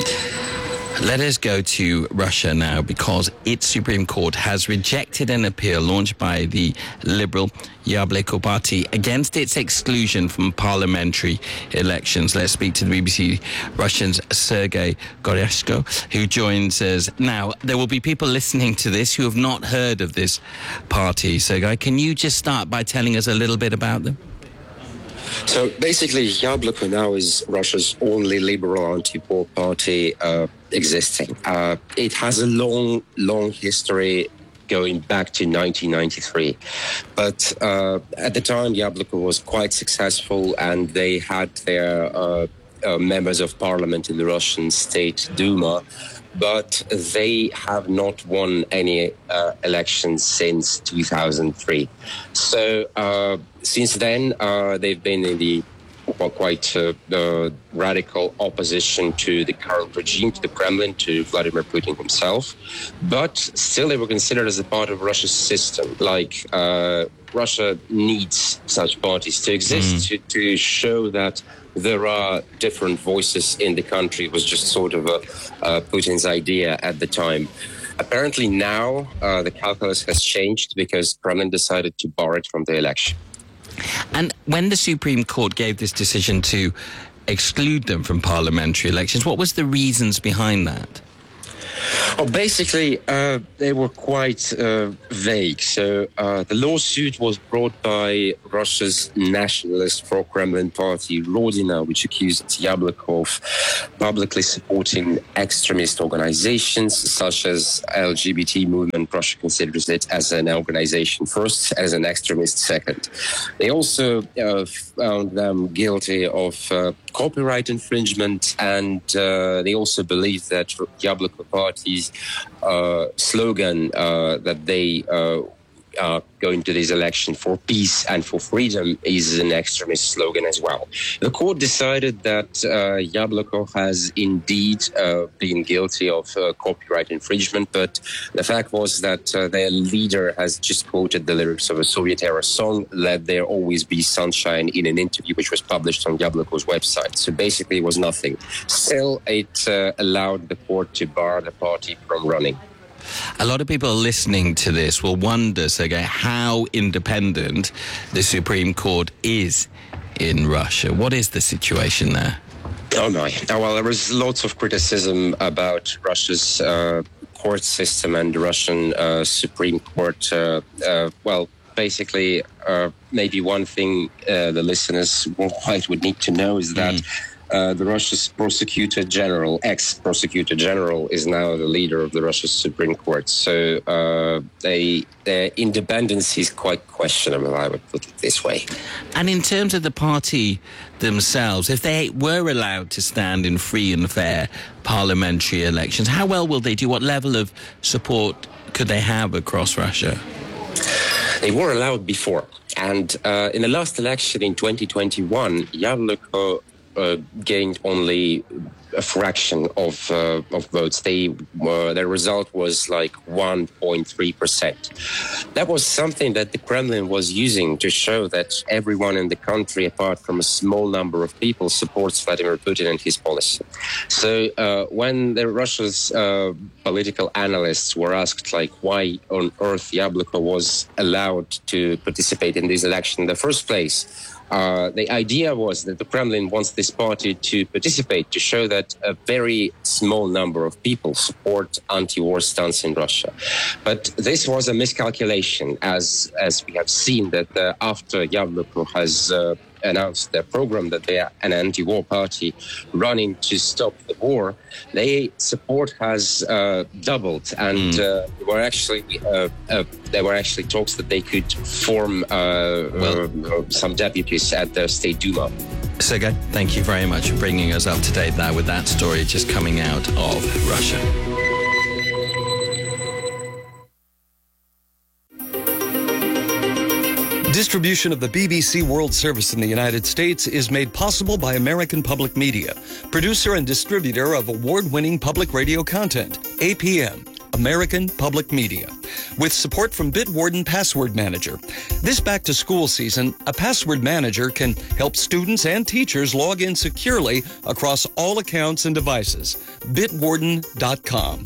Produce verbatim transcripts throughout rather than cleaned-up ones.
Let us go to Russia now, because its Supreme Court has rejected an appeal launched by the Liberal Yabloko Party against its exclusion from parliamentary elections. Let's speak to the B B C Russian's Sergei Goreshko, who joins us now. There will be people listening to this who have not heard of this party. Sergei, can you just start by telling us a little bit about them? So basically, Yabloko now is Russia's only liberal anti-war party uh, existing. Uh, it has a long, long history going back to nineteen ninety-three. But uh, at the time, Yabloko was quite successful, and they had their uh, uh, members of parliament in the Russian State Duma. But they have not won any uh, elections since two thousand three. So uh, since then, uh, they've been in the well, quite uh, uh, radical opposition to the current regime, to the Kremlin, to Vladimir Putin himself. But still, they were considered as a part of Russia's system. Like uh, Russia needs such parties to exist mm. to, to show that there are different voices in the country. It was just sort of a uh, Putin's idea at the time. Apparently now uh, the calculus has changed, because Kremlin decided to bar it from the election. And when the Supreme Court gave this decision to exclude them from parliamentary elections, what was the reasons behind that? Well, basically, uh, they were quite uh, vague. So uh, the lawsuit was brought by Russia's nationalist pro-Kremlin party, Rodina, which accused Yabloko of publicly supporting extremist organizations such as L G B T movement. Russia considers it as an organization first, as an extremist second. They also uh, found them guilty of uh, copyright infringement, and uh, they also believe that Yabloko Party's uh, slogan uh, that they uh, are going to this election for peace and for freedom is an extremist slogan as well. The court decided that uh, Yabloko has indeed uh, been guilty of uh, copyright infringement, but the fact was that uh, their leader has just quoted the lyrics of a Soviet-era song, "Let There Always Be Sunshine," in an interview which was published on Yabloko's website. So basically it was nothing. Still, it uh, allowed the court to bar the party from running. A lot of people listening to this will wonder, Sergei, how independent the Supreme Court is in Russia. What is the situation there? Oh, my. Oh, well, there was lots of criticism about Russia's uh, court system and the Russian uh, Supreme Court. Uh, uh, well, basically, uh, maybe one thing uh, the listeners would need to know is that mm. Uh, the Russia's prosecutor general, ex-prosecutor general, is now the leader of the Russian Supreme Court. So uh, they, their independence is quite questionable, I would put it this way. And in terms of the party themselves, if they were allowed to stand in free and fair parliamentary elections, how well will they do? What level of support could they have across Russia? They were allowed before. And uh, in the last election in twenty twenty-one, Yabloko Uh, gained only a fraction of uh, of votes. They uh, their result was like one point three percent. That was something that the Kremlin was using to show that everyone in the country, apart from a small number of people, supports Vladimir Putin and his policy. So uh, when the Russia's uh, political analysts were asked, like, why on earth Yabloko was allowed to participate in this election in the first place, Uh, the idea was that the Kremlin wants this party to participate to show that a very small number of people support anti-war stance in Russia. But this was a miscalculation, as as we have seen that uh, after Yabloko has uh, announced their program that they are an anti-war party running to stop the war, their support has uh, doubled, and mm. uh, there were actually uh, uh, there were actually talks that they could form uh, well, uh, some deputies at the State Duma. Sergei, thank you very much for bringing us up to date now with that story just coming out of Russia. Distribution of the B B C World Service in the United States is made possible by American Public Media, producer and distributor of award-winning public radio content, A P M, American Public Media. with support from Bitwarden Password Manager. This back-to-school season, a password manager can help students and teachers log in securely across all accounts and devices. Bitwarden dot com.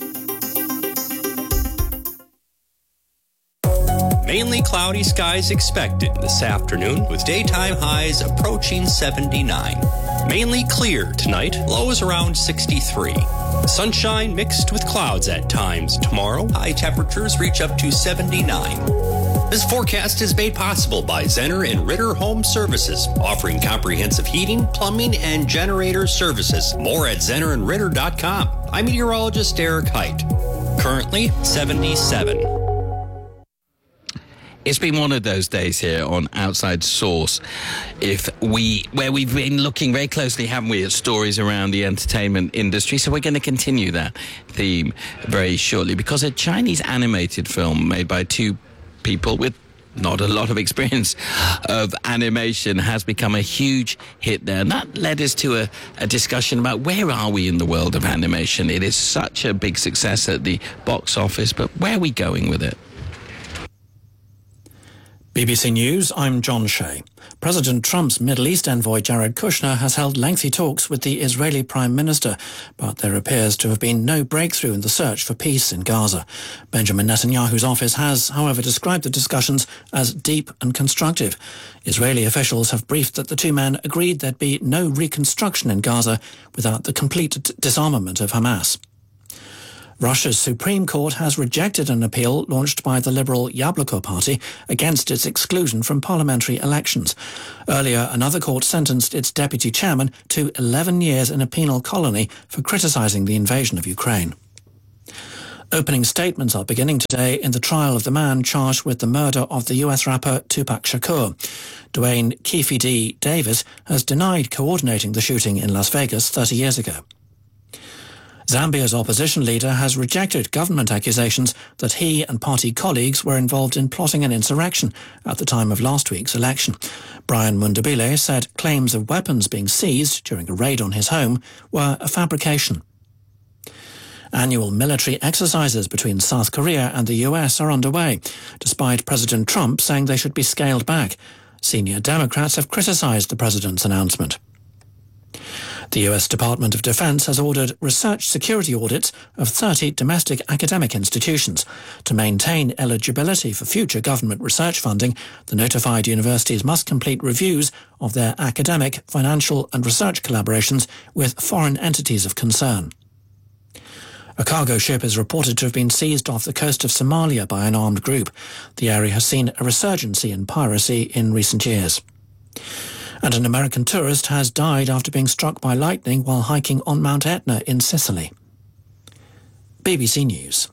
Mainly cloudy skies expected this afternoon with daytime highs approaching seventy-nine. Mainly clear tonight, lows around sixty-three. Sunshine mixed with clouds at times tomorrow. High temperatures reach up to seventy-nine. This forecast is made possible by Zenner and Ritter Home Services, offering comprehensive heating, plumbing, and generator services. More at Zenner and Ritter dot com. I'm meteorologist Eric Height. Currently seventy-seven. It's been one of those days here on Outside Source, if we where we've been looking very closely, haven't we, at stories around the entertainment industry. So we're going to continue that theme very shortly, because a Chinese animated film made by two people with not a lot of experience of animation has become a huge hit there. And that led us to a, a discussion about where are we in the world of animation. It is such a big success at the box office, but where are we going with it? B B C News, I'm John Shea. President Trump's Middle East envoy Jared Kushner has held lengthy talks with the Israeli Prime Minister, but there appears to have been no breakthrough in the search for peace in Gaza. Benjamin Netanyahu's office has, however, described the discussions as deep and constructive. Israeli officials have briefed that the two men agreed there'd be no reconstruction in Gaza without the complete d- disarmament of Hamas. Russia's Supreme Court has rejected an appeal launched by the Liberal Yabloko Party against its exclusion from parliamentary elections. Earlier, another court sentenced its deputy chairman to eleven years in a penal colony for criticising the invasion of Ukraine. Opening statements are beginning today in the trial of the man charged with the murder of the U S rapper Tupac Shakur. Dwayne Keefe D. Davis has denied coordinating the shooting in Las Vegas thirty years ago. Zambia's opposition leader has rejected government accusations that he and party colleagues were involved in plotting an insurrection at the time of last week's election. Brian Mundabile said claims of weapons being seized during a raid on his home were a fabrication. Annual military exercises between South Korea and the U S are underway, despite President Trump saying they should be scaled back. Senior Democrats have criticized the president's announcement. The U S Department of Defense has ordered research security audits of thirty domestic academic institutions. To maintain eligibility for future government research funding, the notified universities must complete reviews of their academic, financial and research collaborations with foreign entities of concern. A cargo ship is reported to have been seized off the coast of Somalia by an armed group. The area has seen a resurgence in piracy in recent years. And an American tourist has died after being struck by lightning while hiking on Mount Etna in Sicily. B B C News.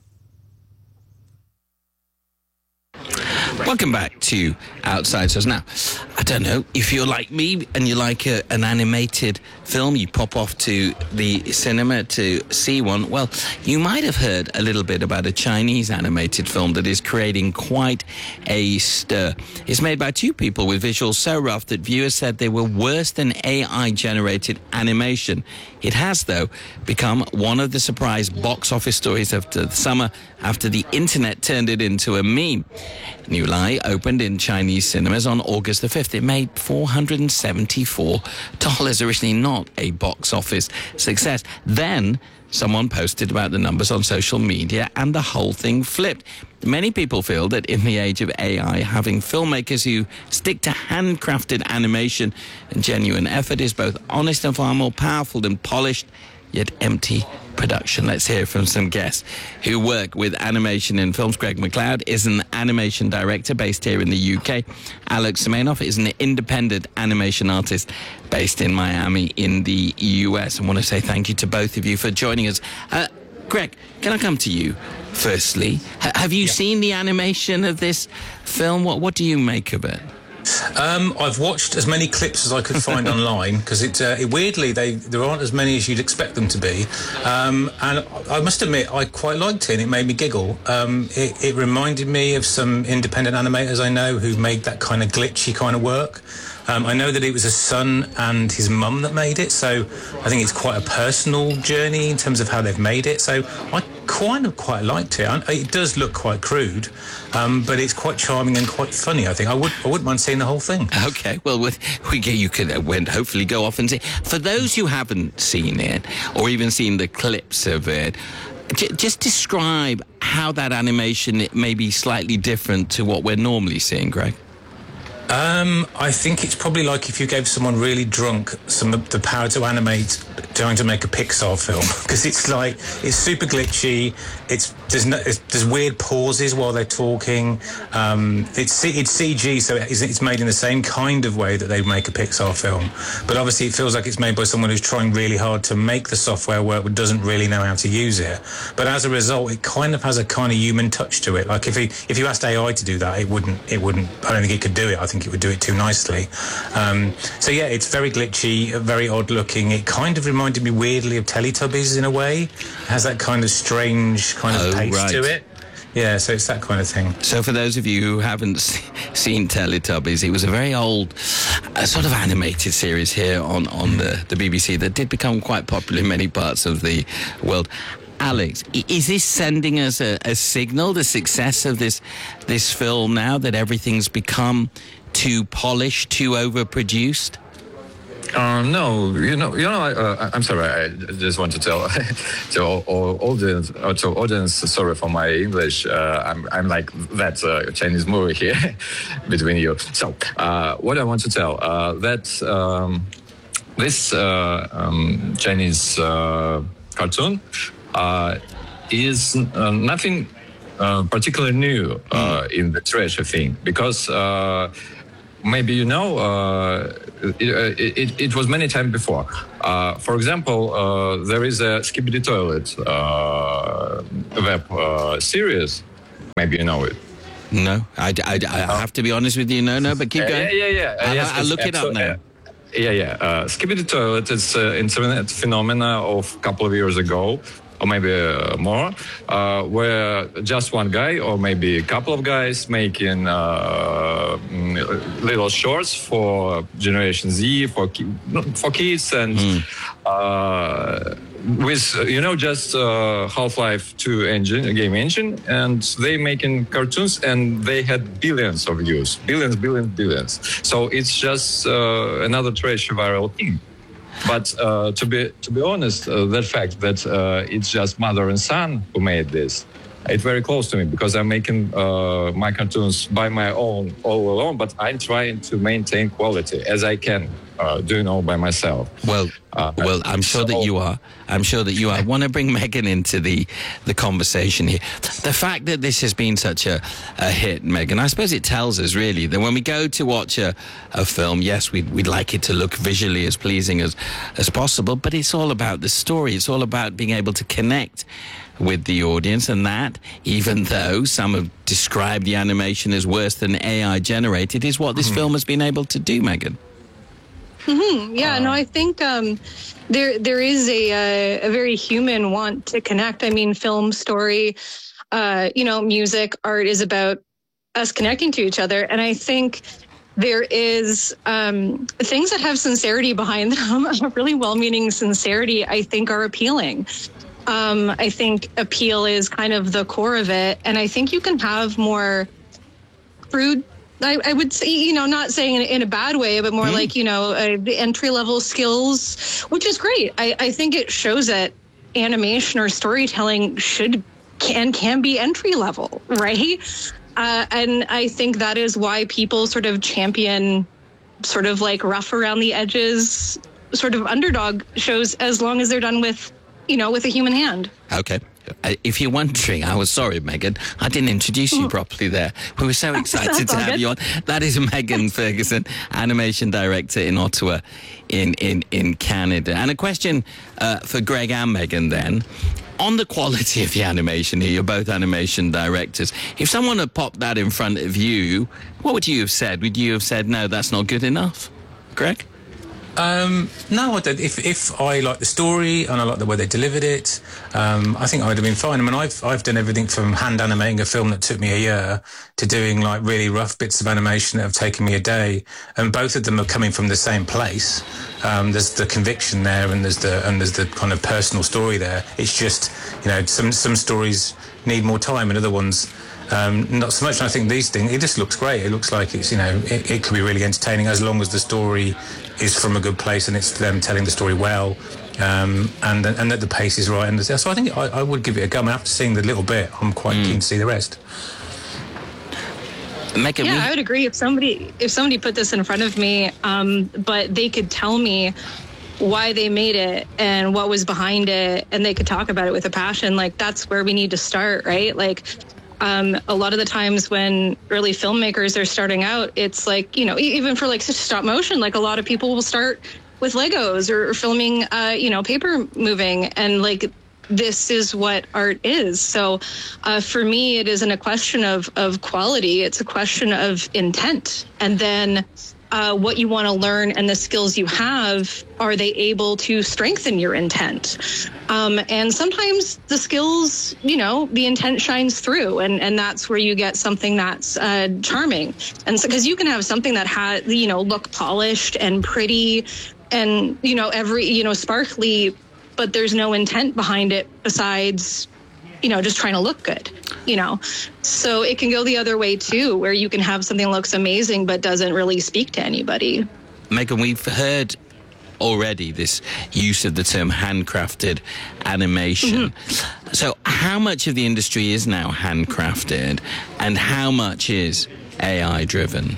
Welcome back to Outside Source. Now, I don't know, if you're like me and you like a, an animated film, you pop off to the cinema to see one, well, you might have heard a little bit about a Chinese animated film that is creating quite a stir. It's made by two people with visuals so rough that viewers said they were worse than A I-generated animation. It has, though, become one of the surprise box office stories of the summer after the internet turned it into a meme. New Lai opened in Chinese cinemas on August the fifth. It made four hundred seventy-four dollars, originally not a box office success. Then someone posted about the numbers on social media and the whole thing flipped. Many people feel that in the age of A I, having filmmakers who stick to handcrafted animation and genuine effort is both honest and far more powerful than polished yet empty production. Let's hear from some guests who work with animation in films. Greg McLeod is an animation director based here in the U K. Alex Semenoff is an independent animation artist based in Miami in the U S. I want to say thank you to both of you for joining us. Uh, Greg, can I come to you firstly? H- have you yeah. seen the animation of this film? What, what do you make of it? Um, I've watched as many clips as I could find online because it, uh, it weirdly they there aren't as many as you'd expect them to be, um, and I must admit I quite liked it and it made me giggle. Um, it, it reminded me of some independent animators I know who made that kind of glitchy kind of work. Um, I know that it was a son and his mum that made it, so I think it's quite a personal journey in terms of how they've made it. So I kind of quite liked it. It does look quite crude, um, but it's quite charming and quite funny. I think I would I wouldn't mind seeing the whole thing. Okay, well, with, we you could uh, when hopefully go off and see. For those who haven't seen it or even seen the clips of it, j- just describe how that animation may be slightly different to what we're normally seeing, Greg. Um, I think it's probably like if you gave someone really drunk some of the power to animate, trying to make a Pixar film, because it's like it's super glitchy. It's there's no, it's, there's weird pauses while they're talking. Um, it's it's C G, so it's, it's made in the same kind of way that they make a Pixar film. But obviously, it feels like it's made by someone who's trying really hard to make the software work, but doesn't really know how to use it. But as a result, it kind of has a kind of human touch to it. Like if he, if you asked A I to do that, it wouldn't it wouldn't. I don't think it could do it. I think it would do it too nicely. Um, so yeah, it's very glitchy, very odd looking. It kind of reminded me weirdly of Teletubbies in a way. It has that kind of strange kind of oh, pace right. to it. Yeah, so it's that kind of thing. So for those of you who haven't seen Teletubbies, it was a very old uh, sort of animated series here on, on the, the B B C that did become quite popular in many parts of the world. Alex, is this sending us a, a signal, the success of this this film now, that everything's become too polished, too overproduced? Uh, no, you know, you know. I, uh, I'm sorry. I just want to tell to all, all audience, uh, to audience. Sorry for my English. Uh, I'm, I'm like that uh, Chinese movie here between you. So, uh, what I want to tell uh, that um, this uh, um, Chinese uh, cartoon uh, is uh, nothing uh, particularly new uh, in the treasure thing, because. Uh, Maybe you know, uh, it, it, it was many times before. Uh, for example, uh, there is a Skibidi Toilet uh, web uh, series. Maybe you know it. No, I, I, I have to be honest with you. No, no, but keep going. Uh, yeah, yeah, yeah. I'll, yes, I'll look it up now. Yeah, yeah. Uh, Skibidi Toilet is an internet phenomena of a couple of years ago, or maybe uh, more, uh, where just one guy or maybe a couple of guys making uh, little shorts for Generation Z, for ki- for kids, and mm. uh, with, you know, just uh, Half-Life two engine, a game engine, and they making cartoons, and they had billions of views, billions, billions, billions. So it's just uh, another trash viral thing. But uh, to be to be honest, uh, that fact that uh, it's just mother and son who made this, it's very close to me, because I'm making uh, my cartoons by my own, all alone. But I'm trying to maintain quality as I can, uh, doing all by myself. Well, uh, well, I'm sure so, that you are. I'm sure that you are. I want to bring Megan into the the conversation here. The fact that this has been such a, a hit, Megan, I suppose it tells us really that when we go to watch a, a film, yes, we'd, we'd like it to look visually as pleasing as, as possible, but it's all about the story. It's all about being able to connect with the audience, and that, even though some have described the animation as worse than A I generated, is what this mm-hmm. film has been able to do, Megan. Mm-hmm. Yeah, uh, no, I think um, there there is a, a a very human want to connect. I mean, film, story, uh, you know, music, art is about us connecting to each other, and I think there is um, things that have sincerity behind them, a really well-meaning sincerity, I think, are appealing. Um, I think appeal is kind of the core of it. And I think you can have more crude, I, I would say, you know, not saying in, in a bad way, but more mm. like, you know, uh, the entry level skills, which is great. I, I think it shows that animation or storytelling should, can, can be entry level, right? Uh, and I think that is why people sort of champion sort of like rough around the edges, sort of underdog shows, as long as they're done with, you know, with a human hand. Okay. Uh, if you're wondering, I was sorry, Megan, I didn't introduce you properly there. We were so excited to have good. you on. That is Megan Ferguson, animation director in Ottawa, in, in, in Canada. And a question uh, for Greg and Megan then. On the quality of the animation here, you're both animation directors. If someone had popped that in front of you, what would you have said? Would you have said, no, that's not good enough? Greg? Um, no, I don't. If if I like the story and I like the way they delivered it, um, I think I would have been fine. I mean, I've I've done everything from hand animating a film that took me a year to doing like really rough bits of animation that have taken me a day, and both of them are coming from the same place. Um, there's the conviction there, and there's the and there's the kind of personal story there. It's just, you know, some some stories need more time, and other ones um, not so much. And I think these things, it just looks great. It looks like it's, you know, it, it could be really entertaining as long as the story is from a good place and it's them telling the story well, um, and and that the pace is right. And so I think I, I would give it a go. I mean, after seeing the little bit, I'm quite mm. keen to see the rest. Megan, yeah, we... I would agree. If somebody if somebody put this in front of me, um, but they could tell me why they made it and what was behind it, and they could talk about it with a passion, like that's where we need to start, right? Like um, a lot of the times when early filmmakers are starting out, it's like, you know, even for like stop motion, like a lot of people will start with Legos or, or filming, uh, you know, paper moving, and like this is what art is. So uh, for me, it isn't a question of, of quality. It's a question of intent. And then uh, what you want to learn and the skills you have, are they able to strengthen your intent? Um, and sometimes the skills, you know, the intent shines through, and, and that's where you get something that's uh, charming. And so, because you can have something that has, you know, look polished and pretty and, you know, every, you know, sparkly, but there's no intent behind it besides, you know, just trying to look good, you know. So it can go the other way too, where you can have something that looks amazing but doesn't really speak to anybody. Megan, we've heard already this use of the term handcrafted animation. Mm-hmm. So how much of the industry is now handcrafted and how much is A I driven?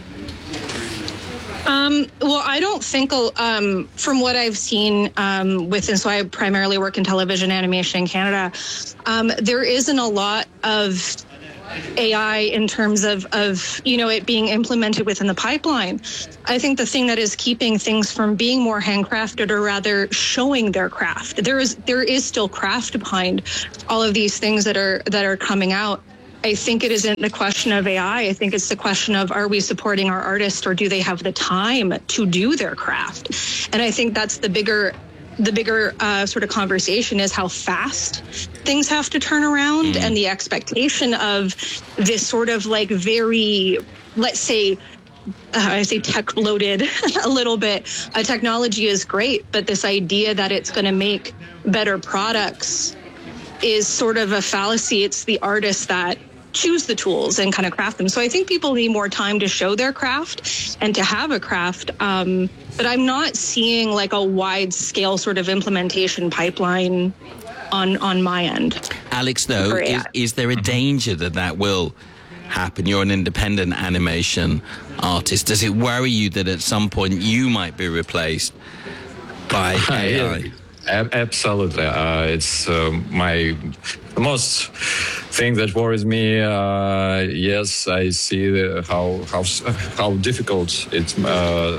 Um, well, I don't think, um, from what I've seen um, with, and so I primarily work in television animation in Canada, um, there isn't a lot of A I in terms of, of, you know, it being implemented within the pipeline. I think the thing that is keeping things from being more handcrafted, or rather showing their craft, there is there is still craft behind all of these things that are that are coming out. I think it isn't the question of A I. I think it's the question of, are we supporting our artists, or do they have the time to do their craft? And I think that's the bigger, the bigger uh, sort of conversation, is how fast things have to turn around, mm. and the expectation of this sort of like very, let's say, Uh, I say tech loaded a little bit. Uh, technology is great, but this idea that it's going to make better products is sort of a fallacy. It's the artists that choose the tools and kind of craft them. So I think people need more time to show their craft and to have a craft. Um, but I'm not seeing like a wide scale sort of implementation pipeline on on my end. Alex, though, is, is there a danger that that will happen? You're an independent animation artist. Does it worry you that at some point you might be replaced by A I? Absolutely. Uh, it's uh, my the most thing that worries me. Uh, yes, I see the, how how how difficult it's uh,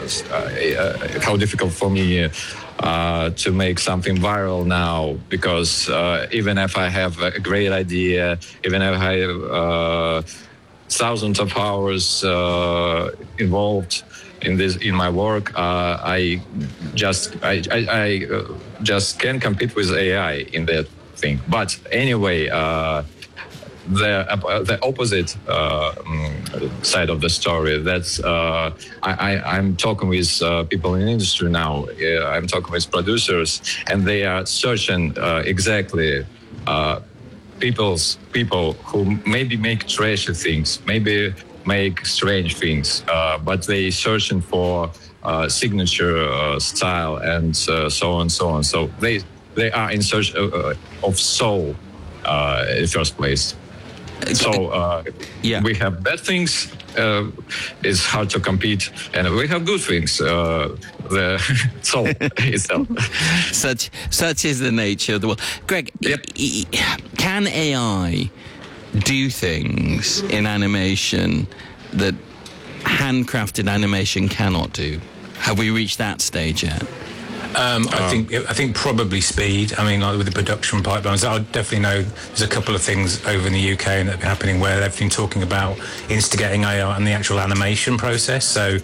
uh, how difficult for me uh, to make something viral now, because uh, even if I have a great idea, even if I have uh, thousands of hours uh, involved in this in my work, uh, I just I I, I uh, just can't compete with A I in that thing. But anyway, uh, the uh, the opposite uh, side of the story. That's uh, I, I I'm talking with uh, people in the industry now. Uh, I'm talking with producers, and they are searching uh, exactly. Uh, people's people who maybe make trashy things, maybe make strange things, uh, but they searching for uh, signature uh, style and uh, so on and so on. So they they are in search of, uh, of soul uh, in the first place. So uh, yeah. we have bad things. Uh, it's hard to compete, and we have good things. Uh, the soul itself. Such such is the nature of the world. Greg, yep. Can A I do things in animation that handcrafted animation cannot do? Have we reached that stage yet? Um, I think I think probably speed. I mean, like with the production pipelines, I definitely know there's a couple of things over in the U K that have been happening where they've been talking about instigating A I and the actual animation process. So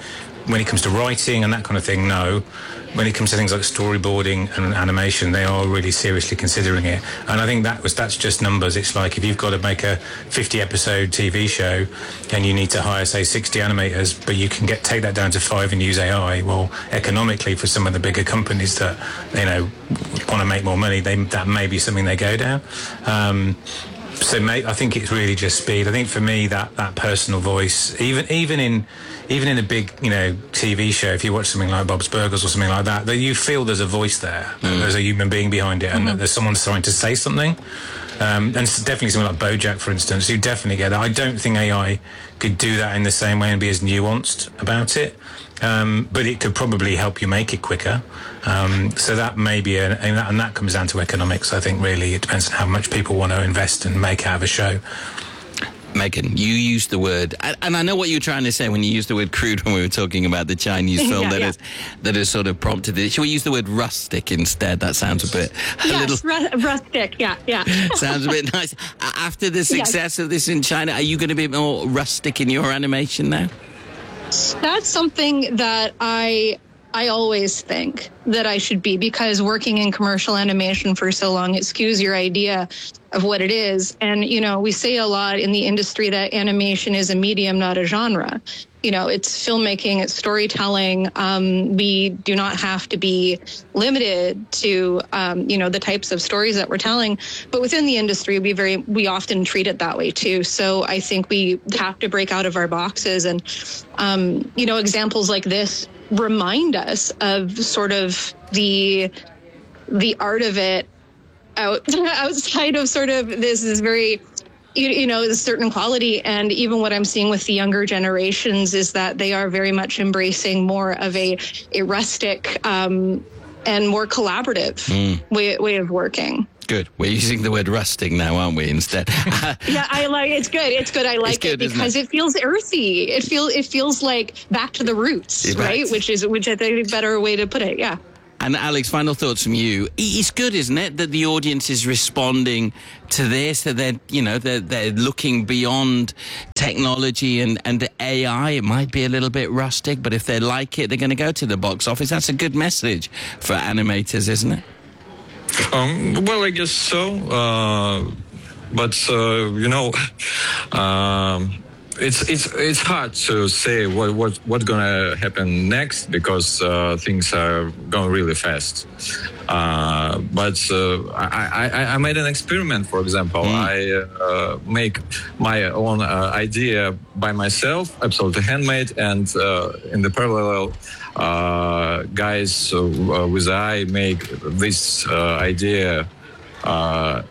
when it comes to writing and that kind of thing, no. When it comes to things like storyboarding and animation, they are really seriously considering it. And I think that was that's just numbers. It's like if you've got to make a fifty episode T V show and you need to hire, say, sixty animators, but you can get take that down to five and use A I, well, economically for some of the bigger companies that, you know, want to make more money, they, that may be something they go down. Um, so may, I think it's really just speed. I think for me, that, that personal voice, even even in... Even in a big, you know, T V show, if you watch something like Bob's Burgers or something like that, that you feel there's a voice there, mm. there's a human being behind it, and mm-hmm. that there's someone trying to say something. Um, and it's definitely something like BoJack, for instance, you definitely get that. I don't think A I could do that in the same way and be as nuanced about it, um, but it could probably help you make it quicker. Um, so that may be, a, and, that, and that comes down to economics, I think, really. It depends on how much people want to invest and make out of a show. Megan, you used the word, and I know what you were trying to say when you used the word crude when we were talking about the Chinese film yeah, that yeah. is that has sort of prompted it. Should we use the word rustic instead? That sounds a bit a yes, little ru- rustic. Yeah, yeah. Sounds a bit nice. After the success yes. of this in China, are you going to be more rustic in your animation now? That's something that I I always think that I should be, because working in commercial animation for so long, it skews your idea of what it is. And, you know, we say a lot in the industry that animation is a medium, not a genre. You know, it's filmmaking, it's storytelling. Um, we do not have to be limited to, um, you know, the types of stories that we're telling. But within the industry, we very we often treat it that way, too. So I think we have to break out of our boxes. And, um, you know, examples like this remind us of sort of the the art of it out outside of sort of this is very, you, you know, a certain quality. And even what I'm seeing with the younger generations is that they are very much embracing more of a, a rustic um, and more collaborative mm. way, way of working. Good. We're using the word rustic now, aren't we, instead? yeah, I like it's good. It's good. I like good, it because it? it feels earthy. It feels it feels like back to the roots, right? right? Which is which I think is a better way to put it. Yeah. And Alex, final thoughts from you. It's good, isn't it, that the audience is responding to this, that they're, you know, they're, they're looking beyond technology and, and A I. It might be a little bit rustic, but if they like it, they're going to go to the box office. That's a good message for animators, isn't it? Um, well, I guess so. Uh, but, uh, you know, um, it's it's it's hard to say what what what's gonna happen next, because uh, things are going really fast. Uh, but uh, I, I I made an experiment, for example. Mm. I uh, make my own uh, idea by myself, absolutely handmade, and uh, in the parallel, uh, guys uh, with I make this uh, idea. Uh,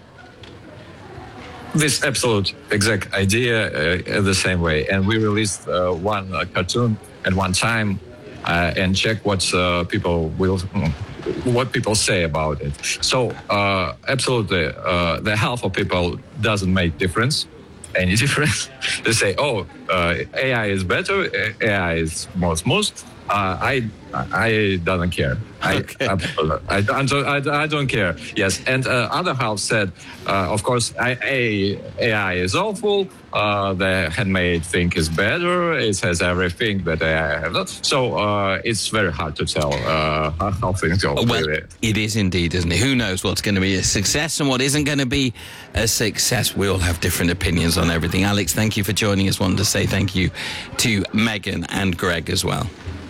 This absolute exact idea uh, the same way, and we released uh, one uh, cartoon at one time uh, and check what uh, people will, what people say about it. So uh, absolutely, uh, the half of people doesn't make difference, any difference. They say, "Oh, uh, A I is better. A I is more smooth." Uh, I I don't care. I, okay. I, I, I, don't, I, I don't care. Yes, and uh, other half said, uh, of course, I, A, AI is awful. Uh, the handmade thing is better. It has everything that A I have not. So uh, it's very hard to tell uh, how, how things go. Well, really. It is indeed, isn't it? Who knows what's going to be a success and what isn't going to be a success? We all have different opinions on everything. Alex, thank you for joining us. Wanted to say thank you to Megan and Greg as well.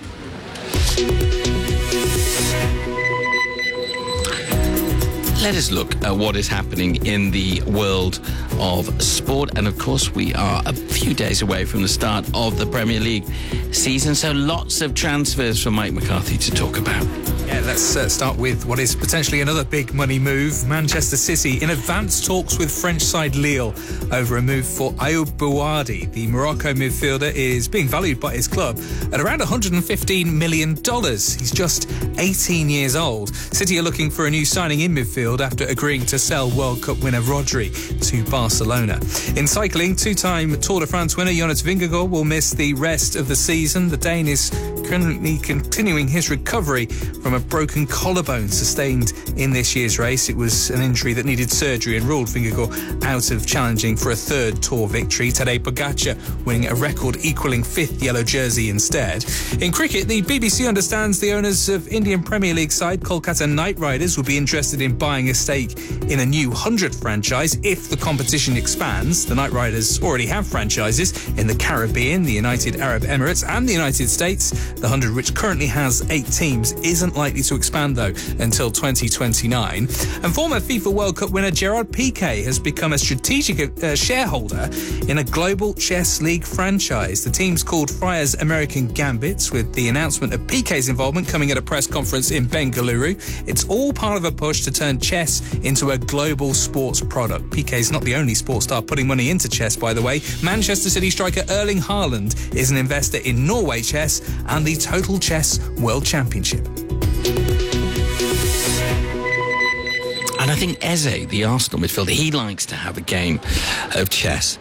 Let us look at what is happening in the world of sport. And of course, we are a few days away from the start of the Premier League season. So lots of transfers for Mike McCarthy to talk about. Yeah, let's uh, start with what is potentially another big money move. Manchester City in advanced talks with French side Lille over a move for Ayoub Bouadi. The Morocco midfielder is being valued by his club at around one hundred fifteen million dollars. He's just eighteen years old. City are looking for a new signing in midfield after agreeing to sell World Cup winner Rodri to Barcelona. In cycling, two-time Tour de France winner Jonas Vingegaard will miss the rest of the season. The Dane is currently continuing his recovery from a broken collarbone sustained in this year's race. It was an injury that needed surgery and ruled Vingegaard out of challenging for a third Tour victory. Tadej Pogacar winning a record equalling fifth yellow jersey instead. In cricket, the B B C understands the owners of Indian Premier League side Kolkata Knight Riders will be interested in buying a stake in a new one hundred franchise if the competition expands. The Knight Riders already have franchises in the Caribbean, the United Arab Emirates and the United States. The one hundred, which currently has eight teams, isn't likely to expand, though, until twenty twenty-nine. And former FIFA World Cup winner Gerard Piqué has become a strategic uh, shareholder in a global chess league franchise. The team's called Friars American Gambits, with the announcement of Piqué's involvement coming at a press conference in Bengaluru. It's all part of a push to turn chess into a global sports product. Piqué's not the only sports star putting money into chess, by the way. Manchester City striker Erling Haaland is an investor in Norway Chess and the Total Chess World Championship. And I think Eze, the Arsenal midfielder, he likes to have a game of chess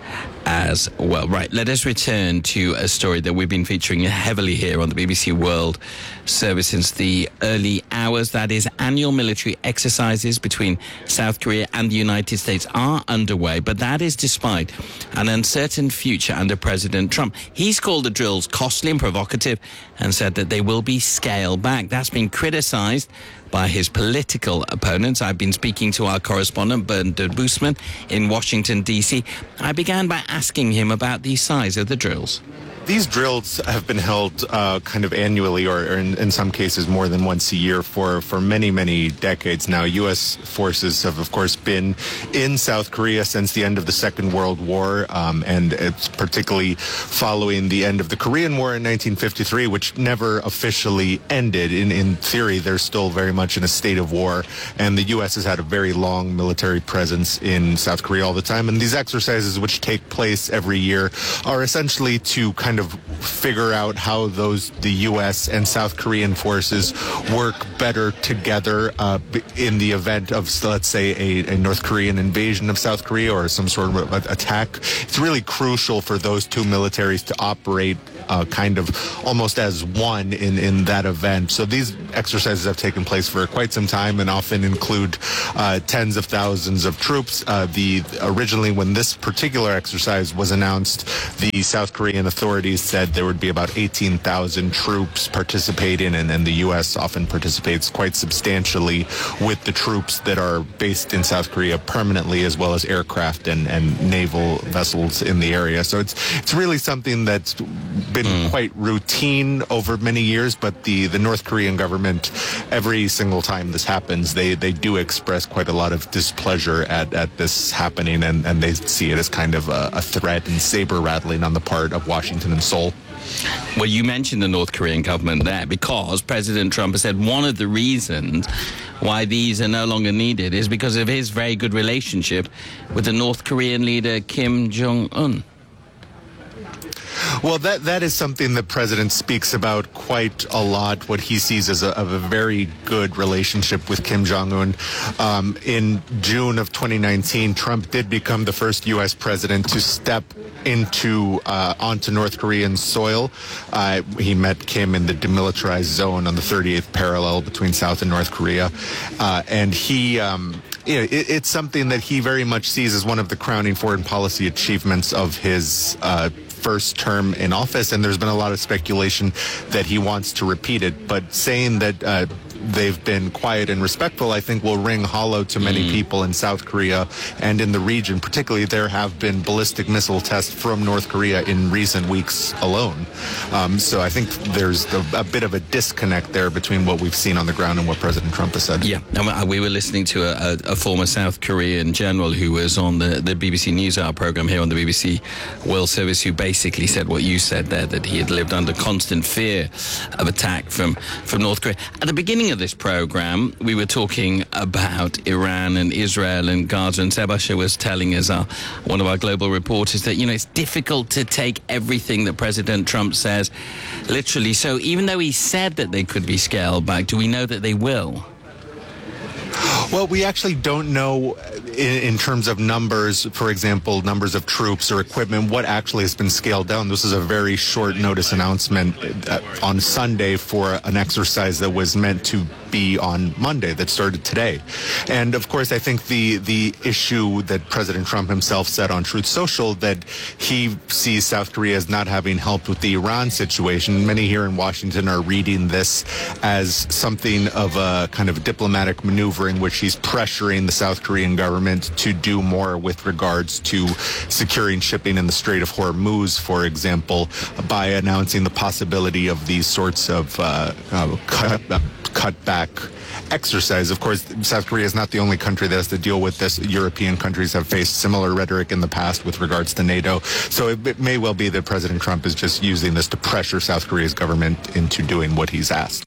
as well. Right, let us return to a story that we've been featuring heavily here on the B B C World Service since the early hours. That is, annual military exercises between South Korea and the United States are underway, but that is despite an uncertain future under President Trump. He's called the drills costly and provocative and said that they will be scaled back. That's been criticized by his political opponents. I've been speaking to our correspondent, Bernard Boosman, in Washington, D C. I began by asking him about the size of the drills. These drills have been held uh, kind of annually, or, or in, in some cases more than once a year for, for many, many decades now. U S forces have, of course, been in South Korea since the end of the Second World War, um, and it's particularly following the end of the Korean War in nineteen fifty-three, which never officially ended. In, in theory, they're still very much in a state of war, and the U S has had a very long military presence in South Korea all the time. And these exercises, which take place every year, are essentially to kind of figure out how those the U S and South Korean forces work better together uh, in the event of, let's say, a, a North Korean invasion of South Korea or some sort of attack. It's really crucial for those two militaries to operate uh, kind of almost as one in, in that event. So these exercises have taken place for quite some time and often include uh, tens of thousands of troops. Uh, the originally, when this particular exercise was announced, the South Korean authorities said there would be about eighteen thousand troops participating, and, and the U S often participates quite substantially with the troops that are based in South Korea permanently, as well as aircraft and, and naval vessels in the area. So it's it's really something that's been mm. quite routine over many years, but the, the North Korean government, every single time this happens, they, they do express quite a lot of displeasure at, at this happening, and, and they see it as kind of a, a threat and saber rattling on the part of Washington and Seoul. Well, you mentioned the North Korean government there because President Trump has said one of the reasons why these are no longer needed is because of his very good relationship with the North Korean leader Kim Jong-un. Well, that that is something that President speaks about quite a lot, what he sees as a, of a very good relationship with Kim Jong-un. Um, in June of twenty nineteen, Trump did become the first U S president to step into uh, onto North Korean soil. Uh, he met Kim in the demilitarized zone on the thirty-eighth parallel between South and North Korea. Uh, and he... Um, Yeah, it, it's something that he very much sees as one of the crowning foreign policy achievements of his uh, first term in office, and there's been a lot of speculation that he wants to repeat it. But saying that uh, they've been quiet and respectful, I think will ring hollow to many mm. people in South Korea and in the region. Particularly, there have been ballistic missile tests from North Korea in recent weeks alone. Um, so I think there's a, a bit of a disconnect there between what we've seen on the ground and what President Trump has said. Yeah, and we were listening to a, a, a former South Korean general who was on the, the B B C NewsHour program here on the B B C World Service, who basically said what you said there, that he had lived under constant fear of attack from, from North Korea. At the beginning of this program, we were talking about Iran and Israel and Gaza, and Sebasha was telling us, uh, one of our global reporters, that, you know, it's difficult to take everything that President Trump says literally. So even though he said that they could be scaled back, do we know that they will? Well, we actually don't know in, in terms of numbers, for example, numbers of troops or equipment, what actually has been scaled down. This is a very short notice announcement uh, on Sunday for an exercise that was meant to be on Monday, that started today. And of course, I think the the issue that President Trump himself said on Truth Social, that he sees South Korea as not having helped with the Iran situation. Many here in Washington are reading this as something of a kind of diplomatic maneuver in which he's pressuring the South Korean government to do more with regards to securing shipping in the Strait of Hormuz, for example, by announcing the possibility of these sorts of uh, uh, cut, uh, cutback exercise. Of course, South Korea is not the only country that has to deal with this. European countries have faced similar rhetoric in the past with regards to NATO. So it, it may well be that President Trump is just using this to pressure South Korea's government into doing what he's asked.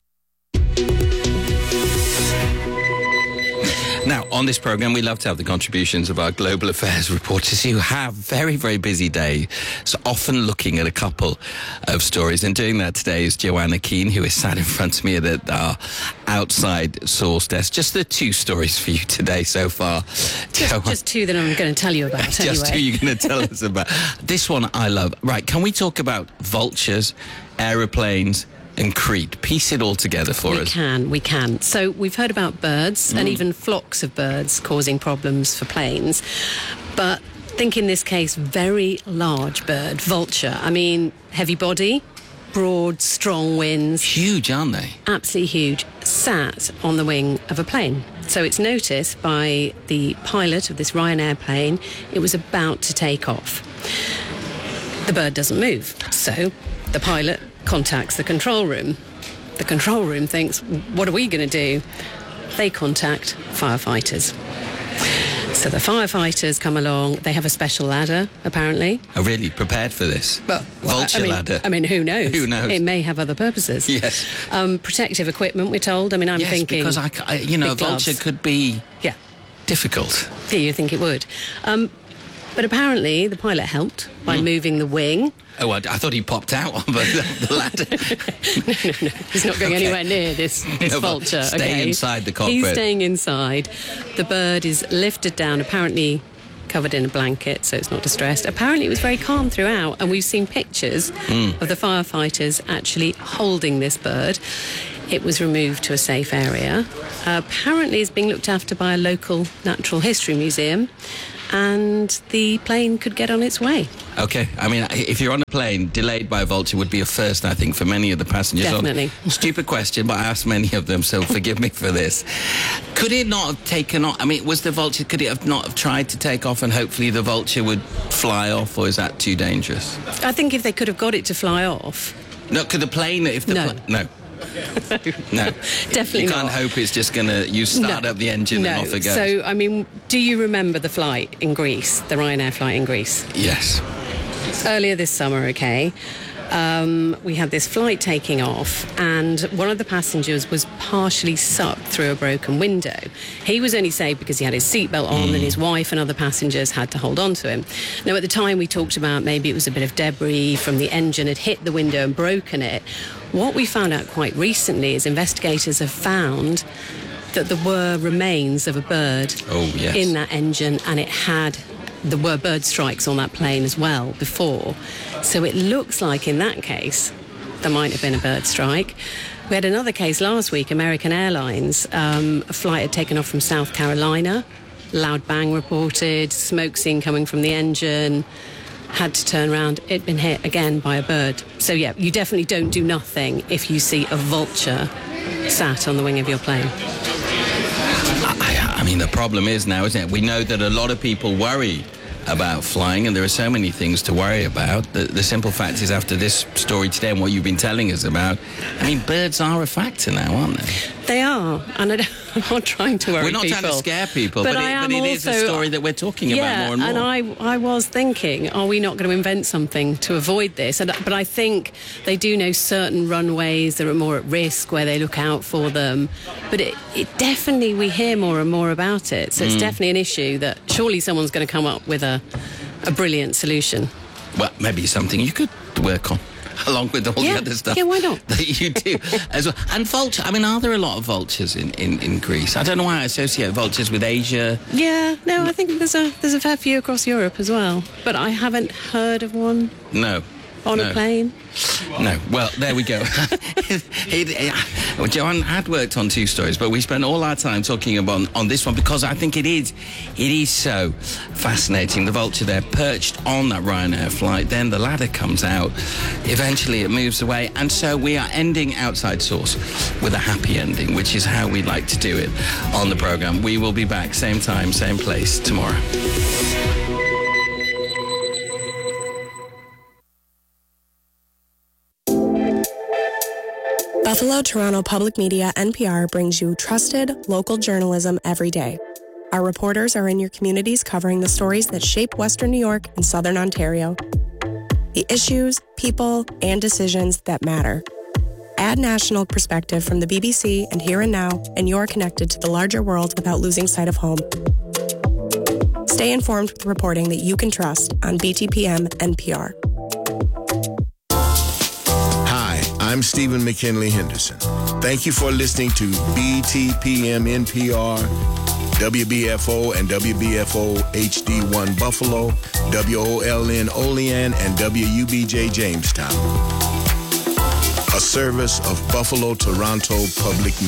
Now, on this programme, we love to have the contributions of our global affairs reporters who have very, very busy days, so often looking at a couple of stories. And doing that today is Joanna Keane, who is sat in front of me at our outside source desk. Just the two stories for you today so far. Just, just two that I'm going to tell you about, Just anyway. two you're going to tell us about. This one I love. Right, can we talk about vultures, aeroplanes, and Crete? Piece it all together for we us. We can, we can. So we've heard about birds mm. and even flocks of birds causing problems for planes. But think in this case, very large bird, vulture. I mean, heavy body, broad, strong wings. Huge, aren't they? Absolutely huge. Sat on the wing of a plane. So it's noticed by the pilot of this Ryanair plane, it was about to take off. The bird doesn't move. So the pilot contacts the control room. The control room thinks, what are we going to do? They contact firefighters. So the firefighters come along. They have a special ladder, apparently. Are really prepared for this? But, Vulture I mean, ladder. I mean, who knows? Who knows? It may have other purposes. Yes. Um, protective equipment, we're told. I mean, I'm yes, thinking... because, I, I, you know, a vulture gloves. could be yeah. difficult. Yeah, you think it would. Um, but apparently the pilot helped by mm. moving the wing. Oh, I, I thought he popped out on the, the ladder. no, no, no. He's not going okay. anywhere near this, this no, vulture. Stay okay? inside the cockpit. He's staying inside. The bird is lifted down, apparently covered in a blanket, so it's not distressed. Apparently it was very calm throughout, and we've seen pictures mm. of the firefighters actually holding this bird. It was removed to a safe area. Uh, apparently it's being looked after by a local natural history museum, and the plane could get on its way. Okay. I mean, if you're on a plane, delayed by a vulture would be a first, I think, for many of the passengers. Definitely. On. Stupid question, but I asked many of them, so forgive me for this. Could it not have taken off? I mean, was the vulture, could it have not have tried to take off and hopefully the vulture would fly off, or is that too dangerous? I think if they could have got it to fly off... No, could the plane... If the no. Pl- no. No, definitely you can't not. hope it's just going to you start no. up the engine no. and off it goes. So, I mean, do you remember the flight in Greece, the Ryanair flight in Greece? Yes. Earlier this summer, okay, um, we had this flight taking off, and one of the passengers was partially sucked through a broken window. He was only saved because he had his seatbelt on, mm. and his wife and other passengers had to hold on to him. Now, at the time, we talked about maybe it was a bit of debris from the engine had hit the window and broken it. What we found out quite recently is investigators have found that there were remains of a bird oh, yes. in that engine, and it had... There were bird strikes on that plane as well before. So it looks like in that case, there might have been a bird strike. We had another case last week, American Airlines. Um, a flight had taken off from South Carolina. Loud bang reported, smoke seen coming from the engine. Had to turn around. It'd been hit again by a bird. So, yeah, you definitely don't do nothing if you see a vulture sat on the wing of your plane. I mean, the problem is now, isn't it? We know that a lot of people worry about flying, and there are so many things to worry about. The, the simple fact is, after this story today and what you've been telling us about, I mean, birds are a factor now, aren't they? They are, and I don't, I'm not trying to worry people. We're not people. trying to scare people, but, but, it, I am but it also, is a story that we're talking yeah, about more and more. and I, I was thinking, are we not going to invent something to avoid this? And, but I think they do know certain runways that are more at risk, where they look out for them. But it, it definitely, we hear more and more about it. So it's mm. definitely an issue that surely someone's going to come up with a, a brilliant solution. Well, maybe something you could work on. along with all yeah. the other stuff. Yeah, why not? That you do as well. And vulture. I mean, are there a lot of vultures in, in, in Greece? I don't know why I associate vultures with Asia. Yeah, no, I think there's a there's a fair few across Europe as well, but I haven't heard of one. No. On no. a plane? No. Well, there we go. he, he, well, Joanne had worked on two stories, but we spent all our time talking about on this one because I think it is, it is so fascinating. The vulture there perched on that Ryanair flight, then the ladder comes out, eventually it moves away, and so we are ending Outside Source with a happy ending, which is how we like to do it on the programme. We will be back same time, same place tomorrow. Buffalo Toronto Public Media N P R brings you trusted local journalism every day. Our reporters are in your communities covering the stories that shape Western New York and Southern Ontario. The issues, people, and decisions that matter. Add national perspective from the B B C and Here and Now, and you're connected to the larger world without losing sight of home. Stay informed with reporting that you can trust on B T P M N P R. I'm Stephen McKinley Henderson. Thank you for listening to B T P M N P R, W B F O and W B F O H D one Buffalo, W O L N Olean, and W U B J Jamestown. A service of Buffalo Toronto Public